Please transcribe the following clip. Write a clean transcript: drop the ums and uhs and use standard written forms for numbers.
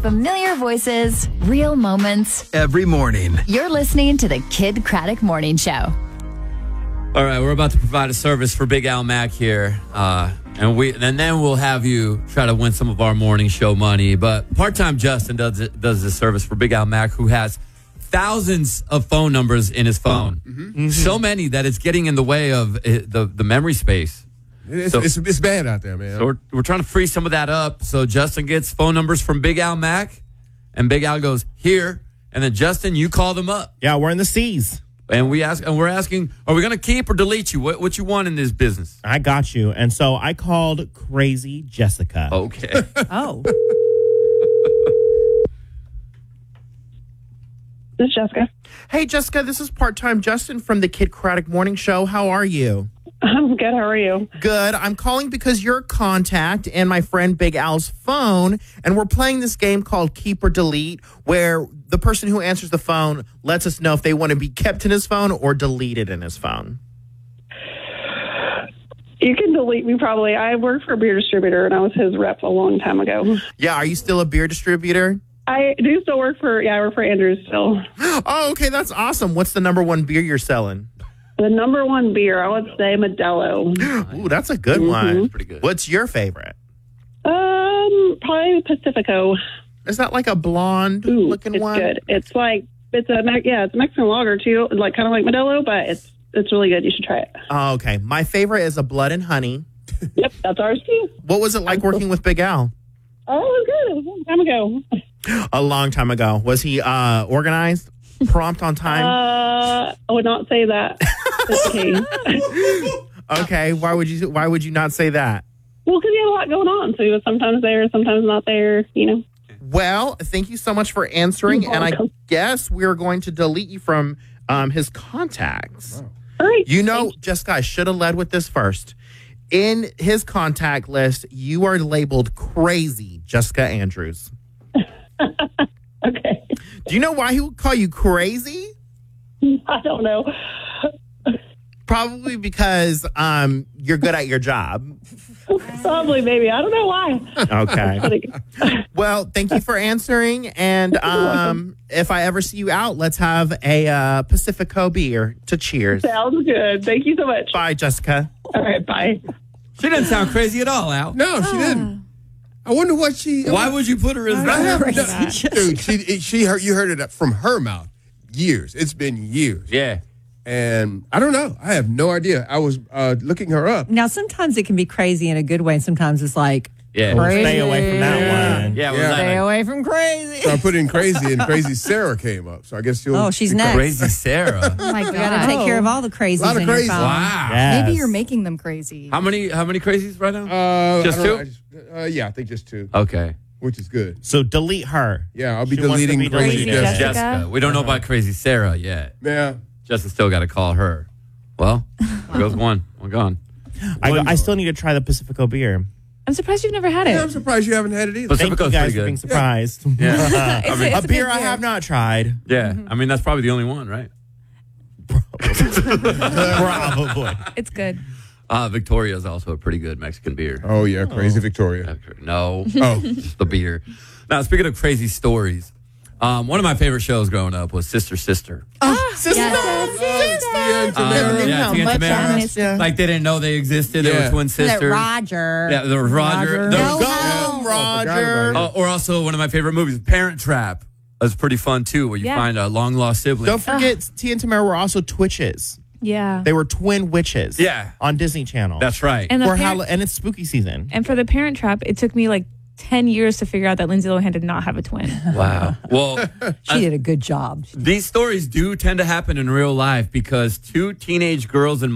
Familiar voices, real moments. Every morning. You're listening to the Kid Craddock Morning Show. All right, we're about to provide a service for Big Al Mack here, and then we'll have you try to win some of our morning show money. But part-time Justin does this service for Big Al Mack, who has thousands of phone numbers in his phone, so many that it's getting in the way of the memory space. It's bad out there, man. So we're trying to free some of that up. So Justin gets phone numbers from Big Al Mack, and Big Al goes here, and then Justin, you call them up. Yeah, we're in the C's. And we're asking, are we going to keep or delete you? What you want in this business? I got you. And so I called Crazy Jessica. Okay. Oh. This is Jessica. Hey, Jessica, this is part-time Justin from the Kid Craddock Morning Show. How are you? I'm good. How are you? Good. I'm calling because you're a contact in my friend Big Al's phone, and we're playing this game called Keep or Delete, where the person who answers the phone lets us know if they want to be kept in his phone or deleted in his phone. You can delete me probably. I worked for a beer distributor, and I was his rep a long time ago. Yeah, are you still a beer distributor? I do still work for, I work for Andrews still. Oh, okay, that's awesome. What's the number one beer you're selling? The number one beer, I would say Modelo. Ooh, that's a good one. Pretty good. What's your favorite? Probably Pacifico. Is that like a blonde looking it's one? Good. It's like, it's a Mexican lager too, like kind of like Modelo, but it's really good. You should try it. Oh, okay. My favorite is a Blood and Honey. Yep, that's ours too. What was it like working with Big Al? Oh, it was good. It was a long time ago. A long time ago. Was he organized? Prompt on time? I would not say that. Okay. Why would you not say that? Well, because he had a lot going on, so he was sometimes there, sometimes not there, Well, thank you so much for answering, You're and I welcome. guess we're going to delete you from his contacts. Wow. All right. Jessica, I should have led with this first. In his contact list, you are labeled Crazy Jessica Andrews. Okay. Do you know why he would call you crazy? I don't know. Probably because you're good at your job. Probably, maybe. I don't know why. Okay. Well, thank you for answering. And if I ever see you out, let's have a Pacifico beer to cheers. Sounds good. Thank you so much. Bye, Jessica. All right, bye. She doesn't sound crazy at all, Al. No, she didn't. I wonder what she. Why would you put her as that? Dude, you heard it from her mouth. Years. It's been years. Yeah. And I don't know. I have no idea. I was looking her up. Now, sometimes it can be crazy in a good way, and sometimes it's like, crazy. Stay away from that one. Yeah. Stay away from crazy. So I put in crazy, and Crazy Sarah came up. So I guess she'll. Oh, she's next. Crazy Sarah. Oh my We got to take care of all the crazies A lot of in your crazy. phone. Wow. Yes. Maybe you're making them crazy. How many crazies right now? Just two? Yeah, I think just two, Okay. which is good. So delete her. Yeah, I'll be She wants to deleting be Crazy deleted. Jessica. Jessica. We don't know about Crazy Sarah yet. Yeah. Justin still got to call her. Well, there goes one. We're gone. I still need to try the Pacifico beer. I'm surprised you've never had it. Yeah, I'm surprised you haven't had it either. But- Thank you Pacifico's guys pretty for being good. surprised. Yeah. It's A beer good I have not tried. Yeah. I mean, that's probably the only one, right? Probably. It's good. Victoria is also a pretty good Mexican beer. Oh, yeah, Crazy Victoria. No. Oh. Just the beer. Now, speaking of crazy stories, one of my favorite shows growing up was Sister. Sister. Yeah, Tia and Tamara. Yeah. Like they didn't know they existed. They Yeah. were twin sisters. Roger. Yeah, there was Roger. There was Go home, Roger. or also one of my favorite movies, Parent Trap. That's pretty fun too, where you find a long lost sibling. Don't forget, Tia and Tamara were also Twitches. Yeah. They were twin witches. Yeah. On Disney Channel. That's right. And, and it's spooky season. and for the Parent Trap, it took me like 10 years to figure out that Lindsay Lohan did not have a twin. Wow. Well, She did a good job. these stories do tend to happen in real life because two teenage girls in